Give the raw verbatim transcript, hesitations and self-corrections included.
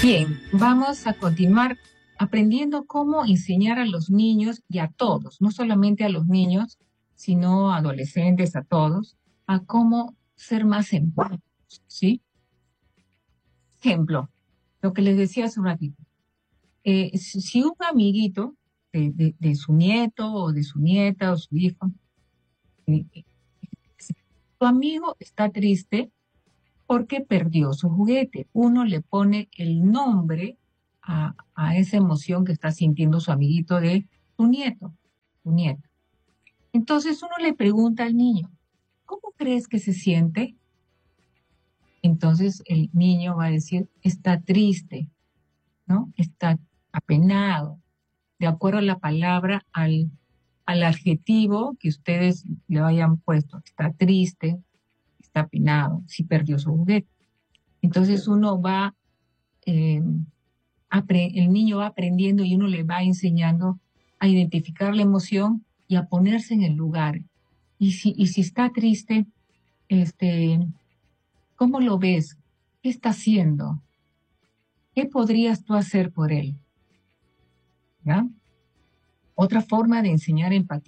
Bien, vamos a continuar aprendiendo cómo enseñar a los niños y a todos, no solamente a los niños, sino a adolescentes, a todos, a cómo ser más empáticos, ¿sí? Ejemplo, lo que les decía hace un ratito. Eh, si si un amiguito de, de- de su nieto o de su nieta o su hijo, eh, eh, si tu amigo está triste porque perdió su juguete. Uno le pone el nombre a, a esa emoción que está sintiendo su amiguito de su nieto, su nieta. Entonces uno le pregunta al niño, ¿cómo crees que se siente? Entonces el niño va a decir, está triste, ¿no? Está apenado, de acuerdo a la palabra, al, al adjetivo que ustedes le hayan puesto. Está triste, está apenado, si perdió su juguete. Entonces uno va eh, el niño va aprendiendo y uno le va enseñando a identificar la emoción y a ponerse en el lugar. Y si, y si está triste, este, ¿cómo lo ves? ¿Qué está haciendo? ¿Qué podrías tú hacer por él? ¿Ya? Otra forma de enseñar empatía.